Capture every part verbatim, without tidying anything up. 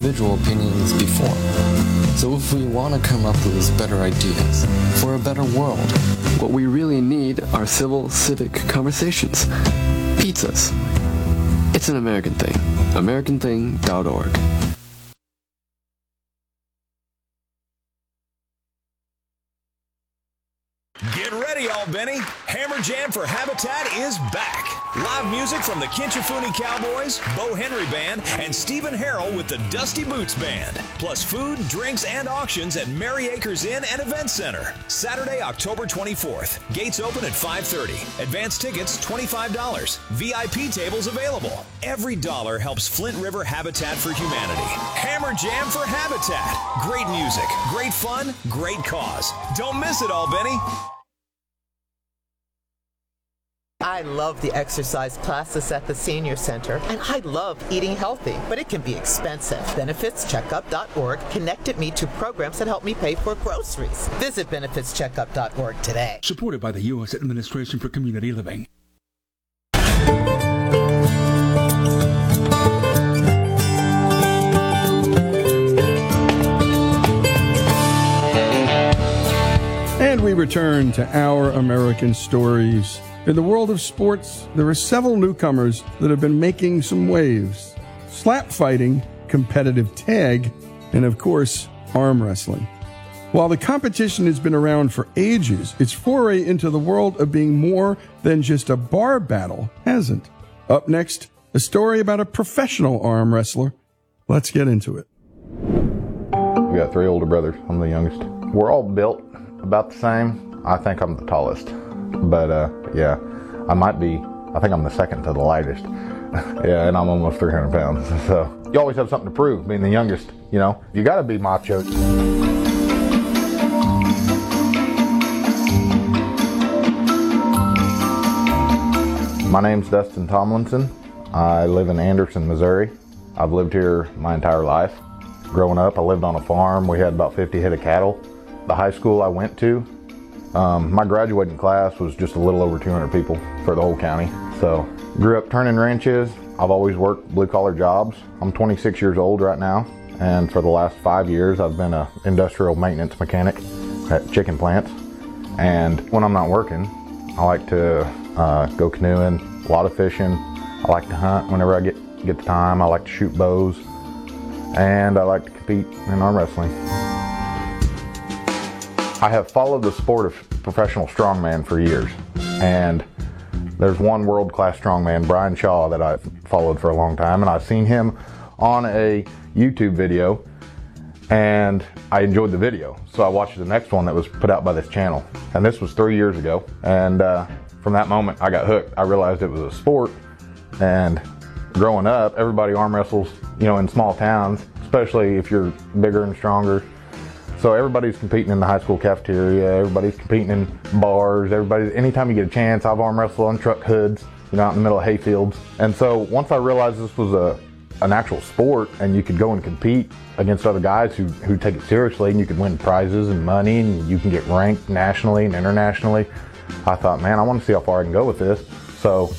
individual opinions before. So if we want to come up with better ideas for a better world, what we really need are civil, civic conversations. Pizzas. It's an American thing. American thing dot org. Get ready, Albany. Hammer Jam for Habitat is back. Live music from the Kinchafuni Cowboys, Bo Henry Band, and Stephen Harrell with the Dusty Boots Band. Plus food, drinks, and auctions at Merry Acres Inn and Event Center. Saturday, October twenty-fourth. Gates open at five thirty. Advance tickets, twenty-five dollars. V I P tables available. Every dollar helps Flint River Habitat for Humanity. Hammer Jam for Habitat. Great music, great fun, great cause. Don't miss it, Albany. I love the exercise classes at the Senior Center, and I love eating healthy, but it can be expensive. benefits checkup dot org connected me to programs that help me pay for groceries. Visit benefits checkup dot org today. Supported by the U S Administration for Community Living. And we return to Our American Stories. In the world of sports, there are several newcomers that have been making some waves. Slap fighting, competitive tag, and of course, arm wrestling. While the competition has been around for ages, its foray into the world of being more than just a bar battle hasn't. Up next, a story about a professional arm wrestler. Let's get into it. We got three older brothers. I'm the youngest. We're all built about the same. I think I'm the tallest. But, uh, yeah, I might be, I think I'm the second to the lightest. Yeah, and I'm almost three hundred pounds. So you always have something to prove, being the youngest, you know. You got to be macho. My name's Dustin Tomlinson. I live in Anderson, Missouri. I've lived here my entire life. Growing up, I lived on a farm. We had about fifty head of cattle. The high school I went to, Um, my graduating class was just a little over two hundred people for the whole county. So, grew up turning wrenches. I've always worked blue-collar jobs. I'm twenty-six years old right now, and for the last five years, I've been an industrial maintenance mechanic at chicken plants. And when I'm not working, I like to uh, go canoeing, a lot of fishing. I like to hunt whenever I get, get the time. I like to shoot bows, and I like to compete in arm wrestling. I have followed the sport of professional strongman for years, and there's one world-class strongman, Brian Shaw, that I've followed for a long time, and I've seen him on a YouTube video, and I enjoyed the video, so I watched the next one that was put out by this channel, and this was three years ago, and uh, from that moment I got hooked. I realized it was a sport, and growing up, everybody arm wrestles, you know, in small towns, especially if you're bigger and stronger. So everybody's competing in the high school cafeteria, everybody's competing in bars, everybody, anytime you get a chance, I've arm wrestled on truck hoods, you know, out in the middle of hayfields. And so once I realized this was a an actual sport and you could go and compete against other guys who, who take it seriously, and you can win prizes and money, and you can get ranked nationally and internationally, I thought, man, I want to see how far I can go with this. So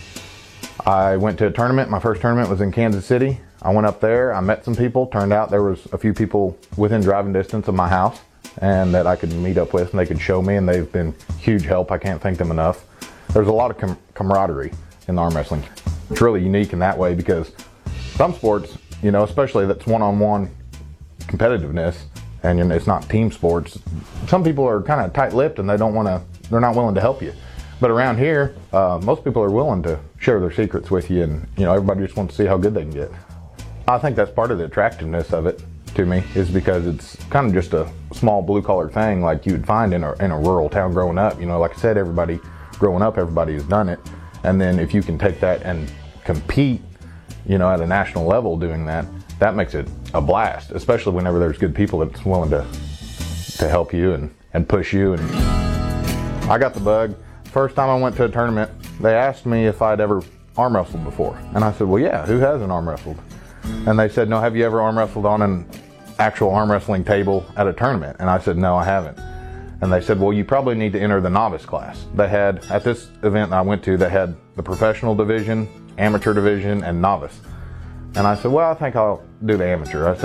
I went to a tournament. My first tournament was in Kansas City. I went up there, I met some people. Turned out there was a few people within driving distance of my house and that I could meet up with, and they could show me, and they've been huge help. I can't thank them enough. There's a lot of com- camaraderie in arm wrestling. It's really unique in that way, because some sports, you know, especially that's one-on-one competitiveness, and you know, it's not team sports. Some people are kind of tight-lipped and they don't want to, they're not willing to help you. But around here, uh, most people are willing to share their secrets with you, and you know, everybody just wants to see how good they can get. I think that's part of the attractiveness of it to me, is because it's kind of just a small blue-collar thing like you would find in a, in a rural town growing up. You know, like I said, everybody growing up, everybody has done it. And then if you can take that and compete, you know, at a national level doing that, that makes it a blast, especially whenever there's good people that's willing to to help you and, and push you. And I got the bug. First time I went to a tournament, they asked me if I'd ever arm wrestled before. And I said, well, yeah, who hasn't arm wrestled? And they said, no, have you ever arm wrestled on an actual arm wrestling table at a tournament? And I said, no, I haven't. And they said, well, you probably need to enter the novice class. They had, at this event I went to, they had the professional division, amateur division, and novice. And I said, well, I think I'll do the amateur. I said,